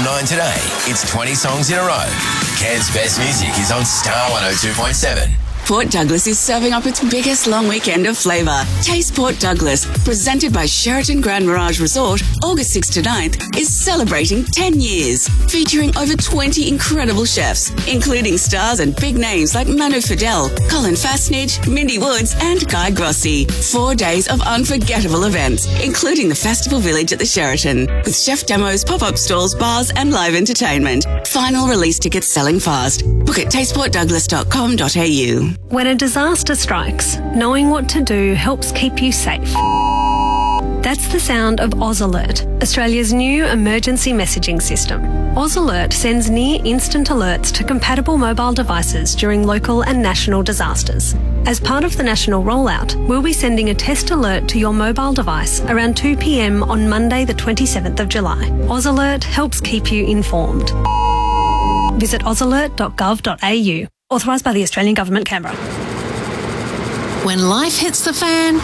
9 today. It's 20 songs in a row. Cairns' best music is on Star 102.7. Port Douglas is serving up its biggest long weekend of flavour. Taste Port Douglas, presented by Sheraton Grand Mirage Resort, August 6th to 9th, is celebrating 10 years, featuring over 20 incredible chefs, including stars and big names like Manu Fidel, Colin Fastnidge, Mindy Woods and Guy Grossi. 4 days of unforgettable events, including the Festival Village at the Sheraton, with chef demos, pop-up stalls, bars and live entertainment. Final release tickets selling fast. Book at tasteportdouglas.com.au. When a disaster strikes, knowing what to do helps keep you safe. That's the sound of Oz Alert, Australia's new emergency messaging system. Oz Alert sends near-instant alerts to compatible mobile devices during local and national disasters. As part of the national rollout, we'll be sending a test alert to your mobile device around 2 p.m. on Monday the 27th of July. Oz Alert helps keep you informed. Visit ozalert.gov.au. Authorised by the Australian Government, Canberra. When life hits the fan,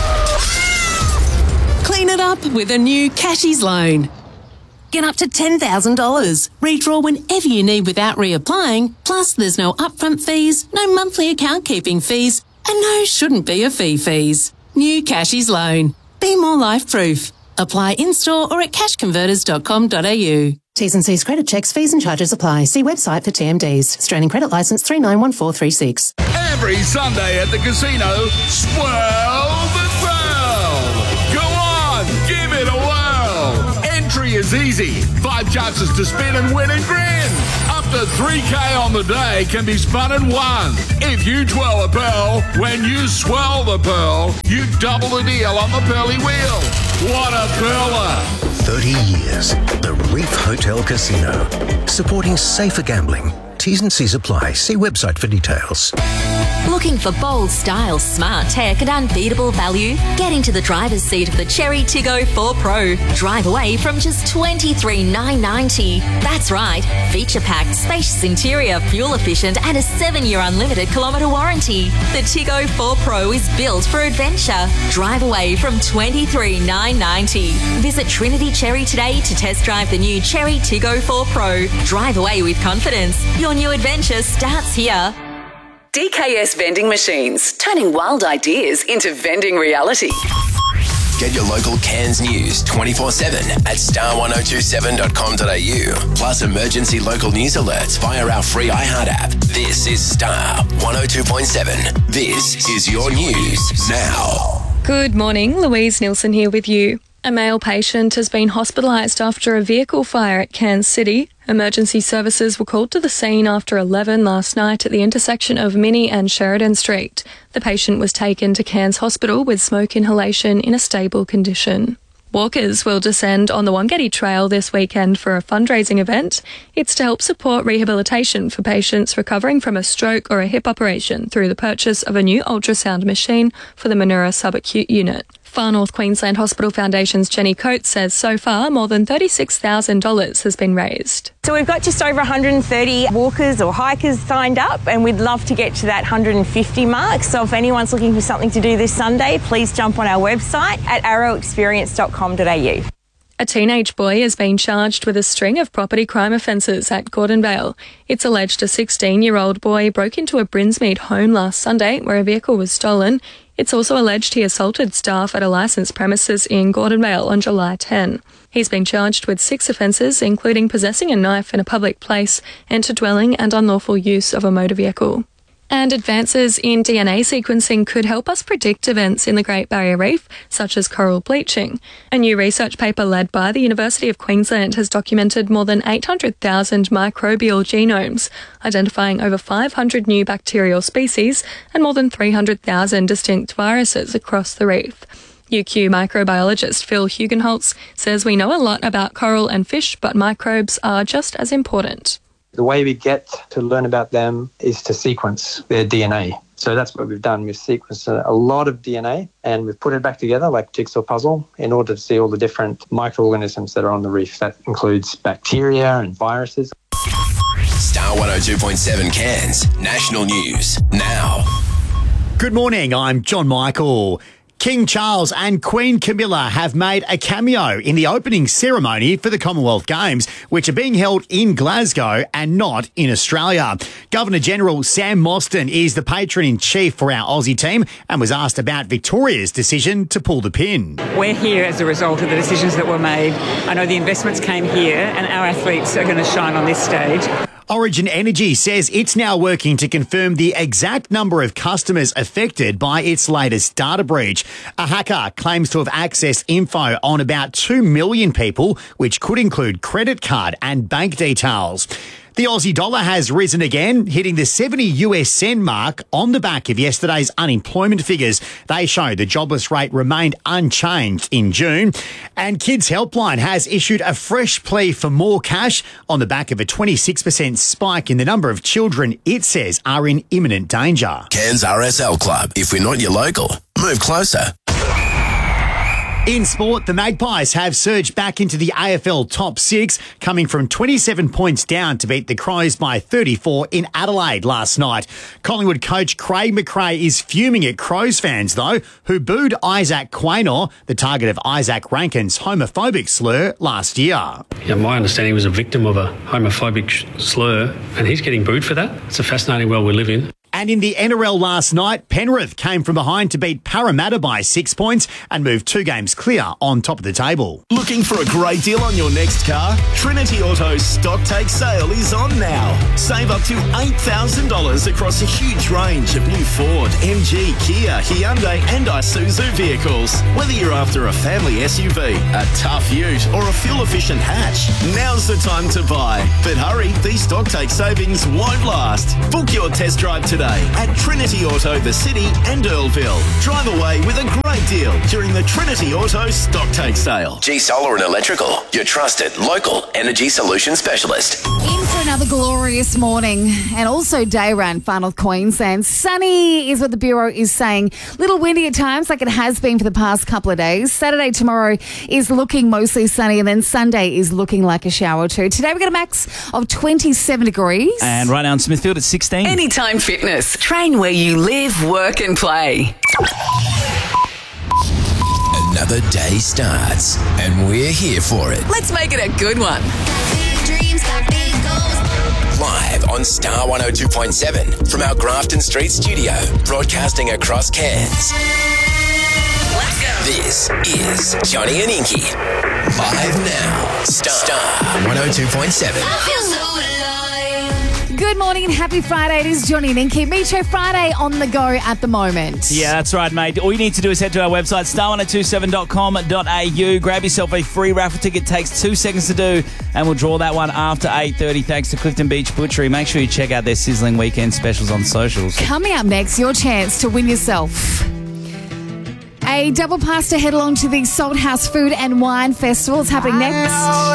clean it up with a new Cashies loan. Get up to $10,000. Redraw whenever you need without reapplying. Plus, there's no upfront fees, no monthly account keeping fees, and no shouldn't be a fee fees. New Cashies loan. Be more life-proof. Apply in-store or at cashconverters.com.au. T's and C's credit checks, fees and charges apply. See website for TMDs. Australian Credit Licence 391436. Every Sunday at the casino, swirl the twirl. Go on, give it a whirl. Entry is easy. 5 chances to spin and win and grin. Up to 3K on the day can be spun and won. If you twirl a pearl, when you swirl the pearl, you double the deal on the pearly wheel. What a pearler! 30 years. The Reef Hotel Casino. Supporting safer gambling. T's and C's apply. See website for details. Looking for bold style, smart tech and unbeatable value? Get into the driver's seat of the Cherry Tiggo 4 Pro. Drive away from just $23,990. That's right. Feature-packed, spacious interior, fuel efficient and a 7-year unlimited kilometre warranty. The Tiggo 4 Pro is built for adventure. Drive away from $23,990. Visit Trinity Cherry today to test drive the new Cherry Tiggo 4 Pro. Drive away with confidence. Your new adventure starts here. DKS Vending Machines, turning wild ideas into vending reality. Get your local Cairns news 24/7 at star1027.com.au. Plus emergency local news alerts via our free iHeart app. This is Star 102.7. This is your news now. Good morning, Louise Nielsen here with you. A male patient has been hospitalised after a vehicle fire at Cairns City. Emergency services were called to the scene after 11 last night at the intersection of Minnie and Sheridan Street. The patient was taken to Cairns Hospital with smoke inhalation in a stable condition. Walkers will descend on the Wangetti Trail this weekend for a fundraising event. It's to help support rehabilitation for patients recovering from a stroke or a hip operation through the purchase of a new ultrasound machine for the Manura subacute unit. Far North Queensland Hospital Foundation's Jenny Coates says so far more than $36,000 has been raised. So we've got just over 130 walkers or hikers signed up, and we'd love to get to that 150 mark. So if anyone's looking for something to do this Sunday, please jump on our website at arrowexperience.com.au. A teenage boy has been charged with a string of property crime offences at Gordonvale. It's alleged a 16-year-old boy broke into a Brinsmead home last Sunday where a vehicle was stolen. It's also alleged he assaulted staff at a licensed premises in Gordonvale on July 10. He's been charged with 6 offences, including possessing a knife in a public place, enter dwelling and unlawful use of a motor vehicle. And advances in DNA sequencing could help us predict events in the Great Barrier Reef, such as coral bleaching. A new research paper led by the University of Queensland has documented more than 800,000 microbial genomes, identifying over 500 new bacterial species and more than 300,000 distinct viruses across the reef. UQ microbiologist Phil Hugenholtz says we know a lot about coral and fish, but microbes are just as important. The way we get to learn about them is to sequence their DNA. So that's what we've done. We've sequenced a lot of DNA and we've put it back together like a jigsaw puzzle in order to see all the different microorganisms that are on the reef. That includes bacteria and viruses. Star 102.7 Cairns, national news now. Good morning, I'm John Michael. King Charles and Queen Camilla have made a cameo in the opening ceremony for the Commonwealth Games, which are being held in Glasgow and not in Australia. Governor-General Sam Mostyn is the patron-in-chief for our Aussie team and was asked about Victoria's decision to pull the pin. We're here as a result of the decisions that were made. I know the investments came here and our athletes are going to shine on this stage. Origin Energy says it's now working to confirm the exact number of customers affected by its latest data breach. A hacker claims to have accessed info on about 2 million people, which could include credit card and bank details. The Aussie dollar has risen again, hitting the 70 US cent mark on the back of yesterday's unemployment figures. They show the jobless rate remained unchanged in June. And Kids Helpline has issued a fresh plea for more cash on the back of a 26% spike in the number of children it says are in imminent danger. Cairns RSL Club. If we're not your local, move closer. In sport, the Magpies have surged back into the AFL top 6, coming from 27 points down to beat the Crows by 34 in Adelaide last night. Collingwood coach Craig McRae is fuming at Crows fans, though, who booed Isaac Quaynor, the target of Isaac Rankin's homophobic slur last year. Yeah, my understanding he was a victim of a homophobic slur, and he's getting booed for that. It's a fascinating world we live in. And in the NRL last night, Penrith came from behind to beat Parramatta by 6 points and move 2 games clear on top of the table. Looking for a great deal on your next car? Trinity Auto's stock take sale is on now. Save up to $8,000 across a huge range of new Ford, MG, Kia, Hyundai and Isuzu vehicles. Whether you're after a family SUV, a tough ute or a fuel-efficient hatch, now's the time to buy. But hurry, these stock take savings won't last. Book your test drive today at Trinity Auto, the City and Earlville. Drive away with a great deal during the Trinity Auto stock take sale. G Solar and Electrical, your trusted local energy solution specialist. In for another glorious morning and also day around far north Queensland. Sunny is what the Bureau is saying. Little windy at times like it has been for the past couple of days. Saturday tomorrow is looking mostly sunny and then Sunday is looking like a shower too. Today we've got a max of 27 degrees. And right now in Smithfield it's 16. Anytime Fitness. Train where you live, work and play. Another day starts, and we're here for it. Let's make it a good one. Live on Star 102.7 from our Grafton Street studio, broadcasting across Cairns. Let's go. This is Johnny and Inky. Live now, Star 102.7. I feel so alive. Good morning and happy Friday. It is Johnny and Inky. Metro Friday on the go at the moment. Yeah, that's right, mate. All you need to do is head to our website, star1027.com.au. Grab yourself a free raffle ticket. Takes 2 seconds to do, and we'll draw that one after 8:30 thanks to Clifton Beach Butchery. Make sure you check out their sizzling weekend specials on socials. Coming up next, your chance to win yourself a double pass to head along to the Salt House Food and Wine Festival. It's happening next.